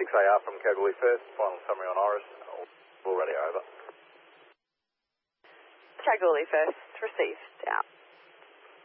6AR from Kalgoorlie First, final summary on Iris, all radio over. Kalgoorlie First, received, out.